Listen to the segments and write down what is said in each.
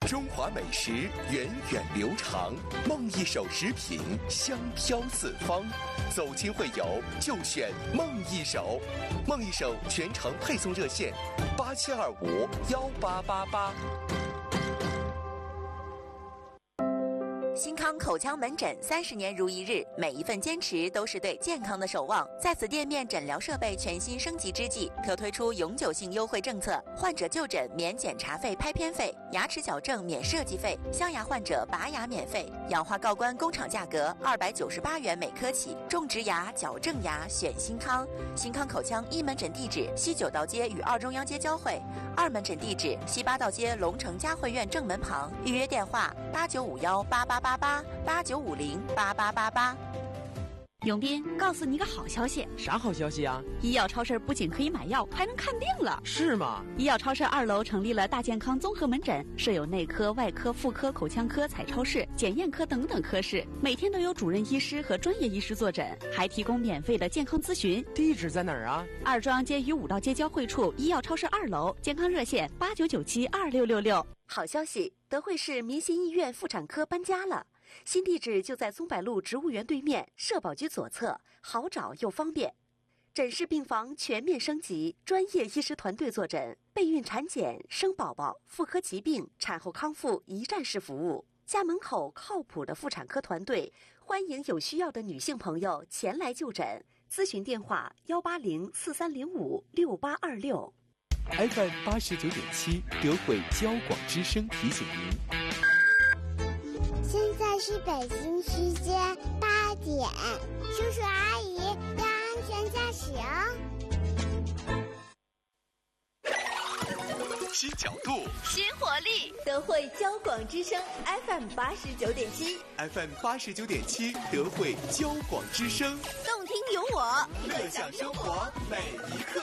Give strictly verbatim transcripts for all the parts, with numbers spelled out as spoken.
中华美食源远流长，梦一手食品香飘四方。走亲会友就选梦一手，梦一手全程配送热线八七二五幺八八八。 新康口腔门诊三十年如一日，每一份坚持都是对健康的守望。在此店面诊疗设备全新升级之际，特推出永久性优惠政策：患者就诊免检查费、拍片费；牙齿矫正免设计费；镶牙患者拔牙免费；氧化锆关工厂价格二百九十八元每颗起。种植牙、矫正牙选新康。新康口腔一门诊地址：西九道街与二中央街交汇；二门诊地址：西八道街龙城嘉汇苑正门旁。预约电话：八九五幺八八八八八九五零八八八八。 永斌，告诉你个好消息。 啥好消息啊？ 医药超市不仅可以买药，还能看病了。 是吗？ 医药超市二楼成立了大健康综合门诊，设有内科、外科、妇科、口腔科、彩超室、检验科等等科室，每天都有主任医师和专业医师坐诊，还提供免费的健康咨询。 地址在哪儿啊？ 二中央街与五道街交汇处，医药超市二楼，健康热线八九九七二六六六。 好消息，德惠市民心医院妇产科搬家了。新地址就在松柏路植物园对面，社保局左侧，好找又方便。诊室病房全面升级，专业医师团队坐诊，备孕产检、生宝宝、妇科疾病、产后康复一站式服务。家门口靠谱的妇产科团队，欢迎有需要的女性朋友前来就诊。咨询电话：幺八零四三零五六八二六。 F M 八十九点七，德惠交广之声提醒您。 现在是北京时间八点，叔叔阿姨要安全驾驶哦。 新角度， 新活力，德惠交广之声 F M 八十九点七 ，F M 八十九点七，德惠交广之声， 动听有我， 乐享生活每一刻。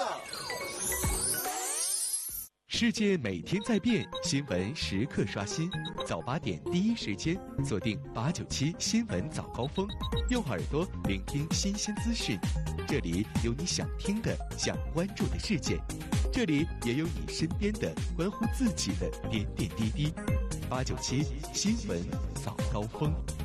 世界每天在变，新闻时刻刷新。早八点第一时间锁定八九七新闻早高峰，用耳朵聆听新鲜资讯。这里有你想听的、想关注的事件，这里也有你身边的关乎自己的点点滴滴。八九七新闻早高峰。